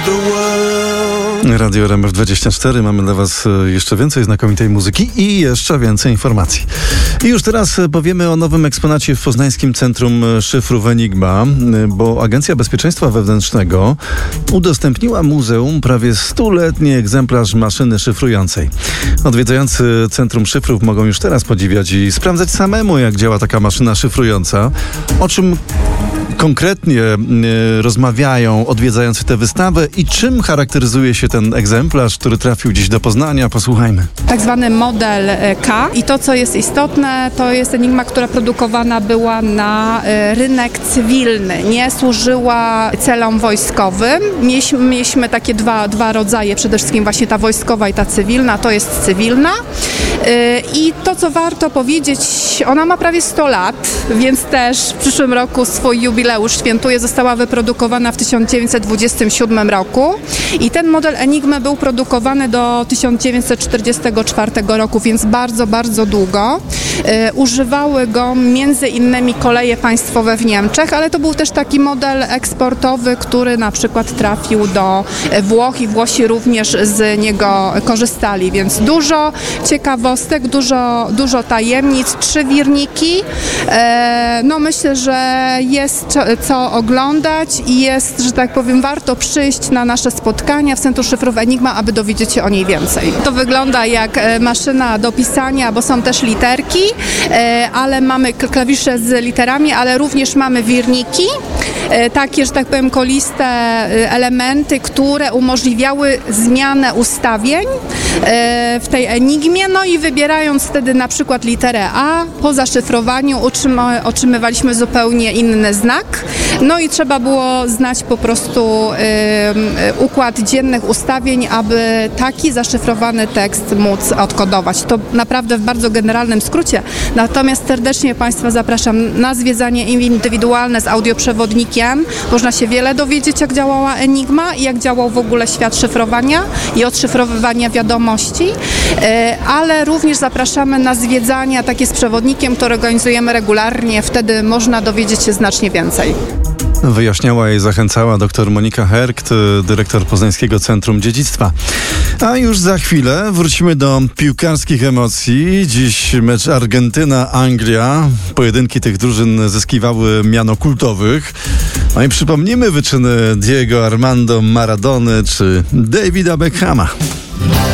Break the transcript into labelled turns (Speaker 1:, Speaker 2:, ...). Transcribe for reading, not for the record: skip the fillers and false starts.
Speaker 1: Radio RMF24. Mamy dla Was jeszcze więcej znakomitej muzyki i jeszcze więcej informacji. I już teraz powiemy o nowym eksponacie w Poznańskim Centrum Szyfrów Enigma, bo Agencja Bezpieczeństwa Wewnętrznego udostępniła muzeum prawie 100-letni egzemplarz maszyny szyfrującej. Odwiedzający Centrum Szyfrów mogą już teraz podziwiać i sprawdzać samemu, jak działa taka maszyna szyfrująca, o czym konkretnie rozmawiają odwiedzający tę wystawę i czym charakteryzuje się ten egzemplarz, który trafił dziś do Poznania. Posłuchajmy.
Speaker 2: Tak zwany model K i to, co jest istotne, to jest Enigma, która produkowana była na rynek cywilny. Nie służyła celom wojskowym. Mieliśmy takie dwa rodzaje, przede wszystkim właśnie ta wojskowa i ta cywilna. To jest cywilna. I to, co warto powiedzieć, ona ma prawie 100 lat, więc też w przyszłym roku swój jubileusz świętuje. Została wyprodukowana w 1927 roku i ten model Enigmy był produkowany do 1944 roku, więc bardzo, bardzo długo. Używały go między innymi koleje państwowe w Niemczech, ale to był też taki model eksportowy, który na przykład trafił do Włoch i Włosi również z niego korzystali, więc dużo ciekawostek, dużo tajemnic, 3 wirniki. No myślę, że jest co oglądać i jest, że tak powiem, warto przyjść na nasze spotkania w Centrum Szyfrów Enigma, aby dowiedzieć się o niej więcej. To wygląda jak maszyna do pisania, bo są też literki, ale mamy klawisze z literami, ale również mamy wirniki, takie, że tak powiem, koliste elementy, które umożliwiały zmianę ustawień w tej Enigmie, no i wybierając wtedy na przykład literę A, po zaszyfrowaniu otrzymywaliśmy zupełnie inny znak, no i trzeba było znać po prostu układ dziennych ustawień, aby taki zaszyfrowany tekst móc odkodować. To naprawdę w bardzo generalnym skrócie, natomiast serdecznie Państwa zapraszam na zwiedzanie indywidualne z audioprzewodnikiem. Można się wiele dowiedzieć, jak działała Enigma i jak działał w ogóle świat szyfrowania i odszyfrowywania wiadomości, ale również zapraszamy na zwiedzania takie z przewodnikiem, które organizujemy regularnie. Wtedy można dowiedzieć się znacznie więcej.
Speaker 1: Wyjaśniała i zachęcała dr Monika Herkt, dyrektor Poznańskiego Centrum Dziedzictwa. A już za chwilę wrócimy do piłkarskich emocji. Dziś mecz Argentyna-Anglia. Pojedynki tych drużyn zyskiwały miano kultowych. No i przypomnimy wyczyny Diego Armando Maradony czy Davida Beckhama.